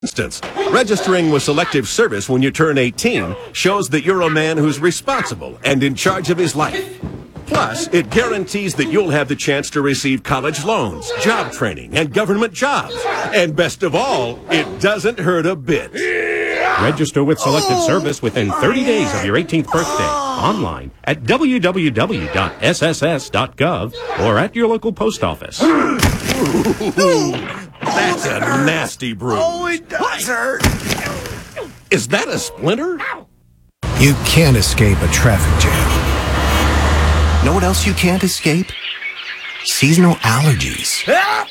instance, registering with Selective Service when you turn 18 shows that you're a man who's responsible and in charge of his life. Plus, it guarantees that you'll have the chance to receive college loans, job training, and government jobs. And best of all, it doesn't hurt a bit. Register with Selective Service within 30 days of your 18th birthday. Online at www.sss.gov or at your local post office. That's a nasty bruise. Oh, it does hurt. Is that a splinter? You can't escape a traffic jam. Know what else you can't escape? Seasonal allergies.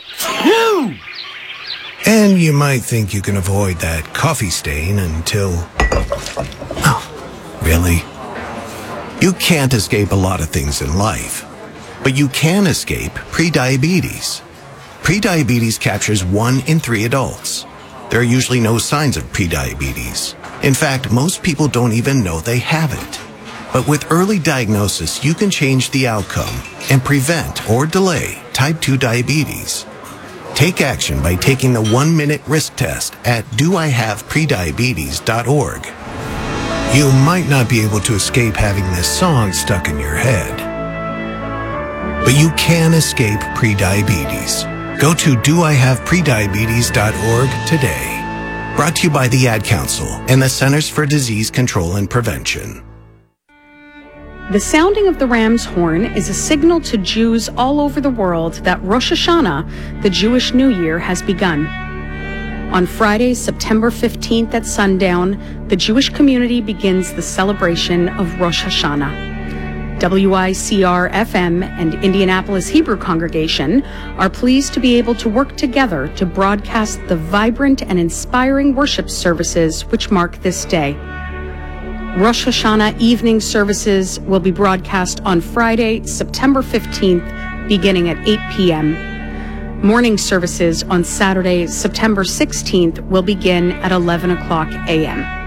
And you might think you can avoid that coffee stain until... Oh, really? You can't escape a lot of things in life, but you can escape prediabetes. Prediabetes captures 1 in 3 adults. There are usually no signs of prediabetes. In fact, most people don't even know they have it. But with early diagnosis, you can change the outcome and prevent or delay type 2 diabetes. Take action by taking the 1-minute risk test at doihaveprediabetes.org. You might not be able to escape having this song stuck in your head, but you can escape prediabetes. Go to doihaveprediabetes.org today. Brought to you by the Ad Council and the Centers for Disease Control and Prevention. The sounding of the ram's horn is a signal to Jews all over the world that Rosh Hashanah, the Jewish New Year, has begun. On Friday, September 15th at sundown, the Jewish community begins the celebration of Rosh Hashanah. WICR-FM and Indianapolis Hebrew Congregation are pleased to be able to work together to broadcast the vibrant and inspiring worship services which mark this day. Rosh Hashanah evening services will be broadcast on Friday, September 15th, beginning at 8 p.m. Morning services on Saturday, September 16th, will begin at 11 o'clock a.m.